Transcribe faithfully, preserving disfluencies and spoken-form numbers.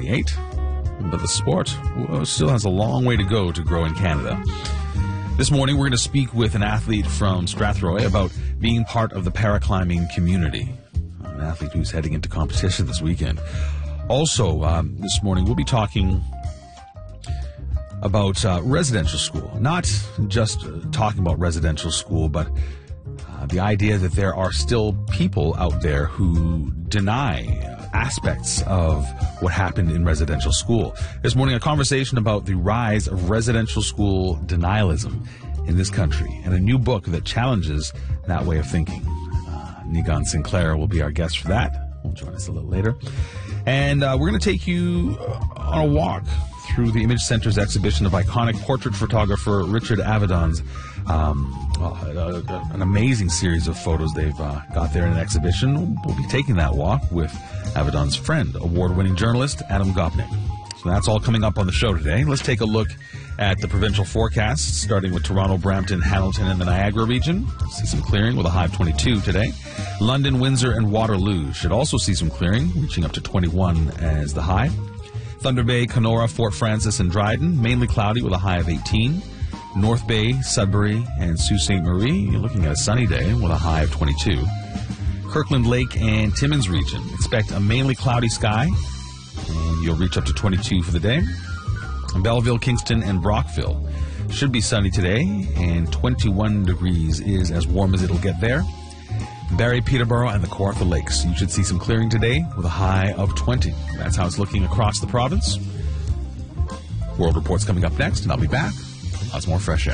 twenty-eight. But the sport well, still has a long way to go to grow in Canada. This morning, we're going to speak with an athlete from Strathroy about being part of the paraclimbing community. An athlete who's heading into competition this weekend. Also, um, this morning, we'll be talking about uh, residential school. Not just uh, talking about residential school, but uh, the idea that there are still people out there who deny aspects of what happened in residential school. This morning, a conversation about the rise of residential school denialism in this country and a new book that challenges that way of thinking. Uh, Nigan Sinclair will be our guest for that. Will join us a little later. And uh, we're going to take you uh, on a walk through the Image Center's exhibition of iconic portrait photographer Richard Avedon's um, well, uh, uh, an amazing series of photos they've uh, got there in an exhibition. We'll be taking that walk with Avedon's friend, award-winning journalist Adam Gopnik. So that's all coming up on the show today. Let's take a look at the provincial forecasts, starting with Toronto, Brampton, Hamilton, and the Niagara region. See some clearing with a high of twenty-two today. London, Windsor, and Waterloo should also see some clearing, reaching up to twenty-one as the high. Thunder Bay, Kenora, Fort Frances, and Dryden, mainly cloudy with a high of eighteen. North Bay, Sudbury, and Sault Ste. Marie, you're looking at a sunny day with a high of twenty-two. Kirkland Lake and Timmins region, expect a mainly cloudy sky, and you'll reach up to twenty-two for the day. Belleville, Kingston, and Brockville should be sunny today, and twenty-one degrees is as warm as it'll get there. Barrie, Peterborough, and the Kawartha Lakes, you should see some clearing today with a high of twenty. That's how it's looking across the province. World Report's coming up next, and I'll be back. Lots more fresh air.